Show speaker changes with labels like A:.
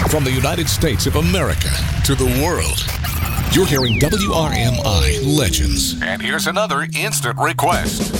A: From the United States of America to the world, you're hearing WRMI Legends. And here's another instant request.